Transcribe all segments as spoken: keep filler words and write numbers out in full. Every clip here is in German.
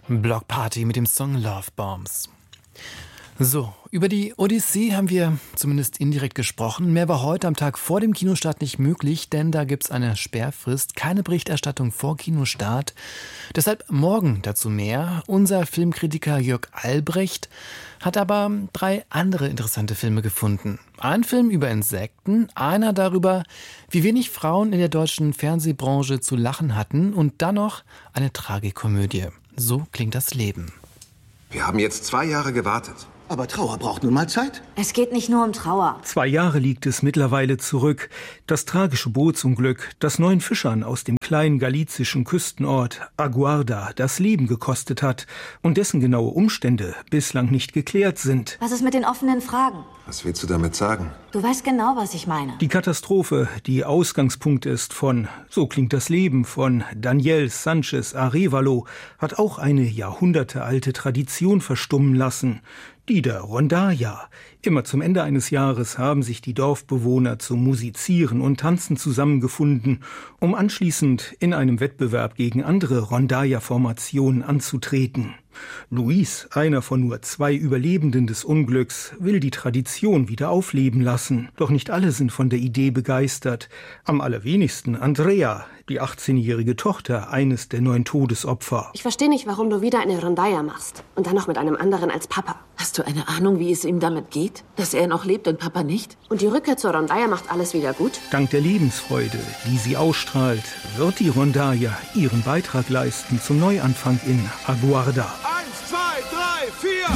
Blockparty mit dem Song Love Bombs. So, über die Odyssee haben wir zumindest indirekt gesprochen. Mehr war heute am Tag vor dem Kinostart nicht möglich, denn da gibt's eine Sperrfrist, keine Berichterstattung vor Kinostart. Deshalb morgen dazu mehr. Unser Filmkritiker Jörg Albrecht hat aber drei andere interessante Filme gefunden. Ein Film über Insekten, einer darüber, wie wenig Frauen in der deutschen Fernsehbranche zu lachen hatten und dann noch eine Tragikomödie. So klingt das Leben. Wir haben jetzt zwei Jahre gewartet. Aber Trauer braucht nun mal Zeit. Es geht nicht nur um Trauer. Zwei Jahre liegt es mittlerweile zurück. Das tragische Bootsunglück, das neun Fischern aus dem kleinen galizischen Küstenort Aguarda das Leben gekostet hat und dessen genaue Umstände bislang nicht geklärt sind. Was ist mit den offenen Fragen? Was willst du damit sagen? Du weißt genau, was ich meine. Die Katastrophe, die Ausgangspunkt ist von So klingt das Leben von Daniel Sanchez Arevalo, hat auch eine jahrhundertealte Tradition verstummen lassen. Die der Rondalla. Immer zum Ende eines Jahres haben sich die Dorfbewohner zum Musizieren und Tanzen zusammengefunden, um anschließend in einem Wettbewerb gegen andere Rondalla-Formationen anzutreten. Luis, einer von nur zwei Überlebenden des Unglücks, will die Tradition wieder aufleben lassen. Doch nicht alle sind von der Idee begeistert. Am allerwenigsten Andrea, die achtzehnjährige Tochter eines der neun Todesopfer. Ich verstehe nicht, warum du wieder eine Rondalla machst. Und dann noch mit einem anderen als Papa. Hast du eine Ahnung, wie es ihm damit geht? Dass er noch lebt und Papa nicht? Und die Rückkehr zur Rondalla macht alles wieder gut? Dank der Lebensfreude, die sie ausstrahlt, wird die Rondalla ihren Beitrag leisten zum Neuanfang in Aguarda. Eins, zwei, drei, vier!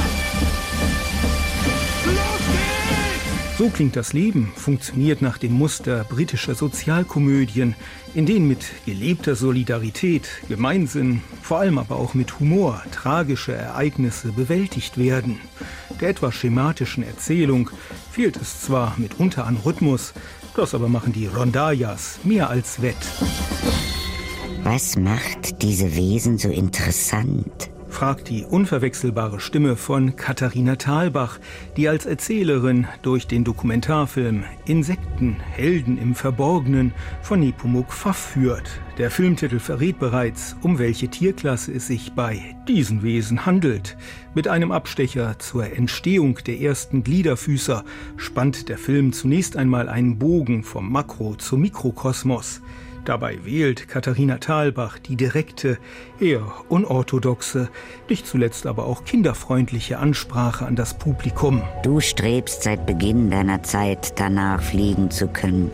Los geht's! So klingt das Leben funktioniert nach dem Muster britischer Sozialkomödien, in denen mit gelebter Solidarität, Gemeinsinn, vor allem aber auch mit Humor tragische Ereignisse bewältigt werden. Der etwas schematischen Erzählung fehlt es zwar mitunter an Rhythmus, das aber machen die Rondallas mehr als wett. Was macht diese Wesen so interessant? Fragt die unverwechselbare Stimme von Katharina Thalbach, die als Erzählerin durch den Dokumentarfilm Insekten, Helden im Verborgenen von Nepomuk Pfaff führt. Der Filmtitel verrät bereits, um welche Tierklasse es sich bei diesen Wesen handelt. Mit einem Abstecher zur Entstehung der ersten Gliederfüßer spannt der Film zunächst einmal einen Bogen vom Makro- zum Mikrokosmos. Dabei wählt Katharina Thalbach die direkte, eher unorthodoxe, nicht zuletzt aber auch kinderfreundliche Ansprache an das Publikum. Du strebst seit Beginn deiner Zeit danach, fliegen zu können.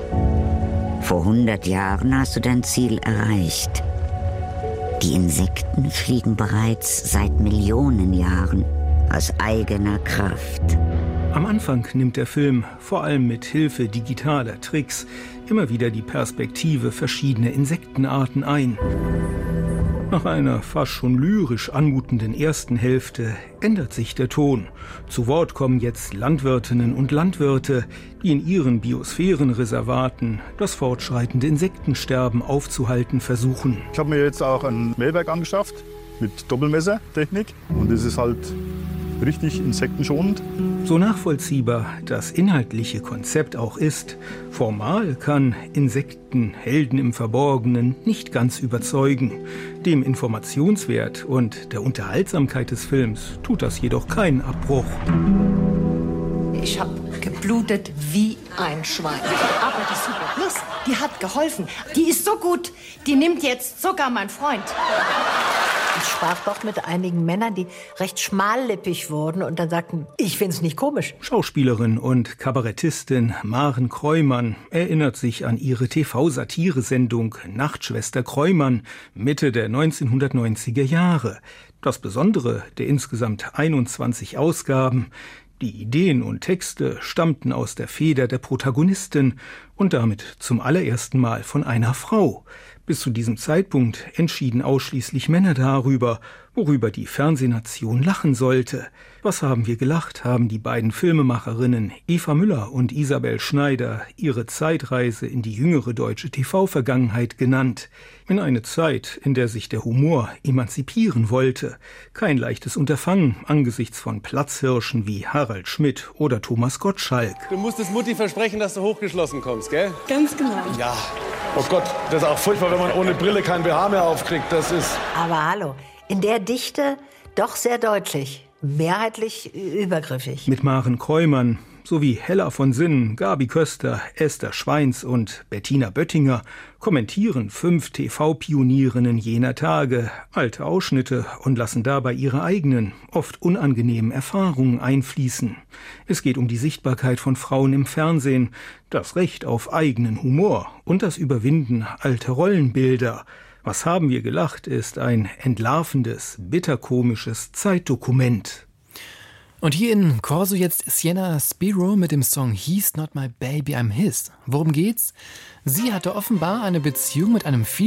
Vor hundert Jahren hast du dein Ziel erreicht. Die Insekten fliegen bereits seit Millionen Jahren aus eigener Kraft. Am Anfang nimmt der Film, vor allem mit Hilfe digitaler Tricks, immer wieder die Perspektive verschiedener Insektenarten ein. Nach einer fast schon lyrisch anmutenden ersten Hälfte ändert sich der Ton. Zu Wort kommen jetzt Landwirtinnen und Landwirte, die in ihren Biosphärenreservaten das fortschreitende Insektensterben aufzuhalten versuchen. Ich habe mir jetzt auch ein Mähwerk angeschafft mit Doppelmessertechnik und es ist halt richtig insektenschonend. So nachvollziehbar das inhaltliche Konzept auch ist, formal kann Insekten, Helden im Verborgenen nicht ganz überzeugen. Dem Informationswert und der Unterhaltsamkeit des Films tut das jedoch keinen Abbruch. Ich habe geblutet wie ein Schwein. Aber die Super Plus, die hat geholfen. Die ist so gut, die nimmt jetzt sogar mein Freund. Ich sprach doch mit einigen Männern, die recht schmallippig wurden und dann sagten, ich find's nicht komisch. Schauspielerin und Kabarettistin Maren Kreumann erinnert sich an ihre T V-Satiresendung Nachtschwester Kreumann Mitte der neunzehnhundertneunziger Jahre. Das Besondere der insgesamt einundzwanzig Ausgaben: die Ideen und Texte stammten aus der Feder der Protagonistin und damit zum allerersten Mal von einer Frau. Bis zu diesem Zeitpunkt entschieden ausschließlich Männer darüber, worüber die Fernsehnation lachen sollte. Was haben wir gelacht, haben die beiden Filmemacherinnen Eva Müller und Isabel Schneider ihre Zeitreise in die jüngere deutsche T V-Vergangenheit genannt. In eine Zeit, in der sich der Humor emanzipieren wollte. Kein leichtes Unterfangen angesichts von Platzhirschen wie Harald Schmidt oder Thomas Gottschalk. Du musstest Mutti versprechen, dass du hochgeschlossen kommst, gell? Ganz genau. Ja. Oh Gott, das ist auch furchtbar, wenn man ohne Brille kein B H mehr aufkriegt. Das ist... Aber hallo, in der Dichte doch sehr deutlich. Mehrheitlich übergriffig. Mit Maren Kreumann sowie Hella von Sinnen, Gabi Köster, Esther Schweins und Bettina Böttinger kommentieren fünf T V-Pionierinnen jener Tage alte Ausschnitte und lassen dabei ihre eigenen, oft unangenehmen Erfahrungen einfließen. Es geht um die Sichtbarkeit von Frauen im Fernsehen, das Recht auf eigenen Humor und das Überwinden alter Rollenbilder. Was haben wir gelacht ist ein entlarvendes, bitterkomisches Zeitdokument. Und hier in Corso jetzt Sienna Spiro mit dem Song He's Not My Baby, I'm His. Worum geht's? Sie hatte offenbar eine Beziehung mit einem viel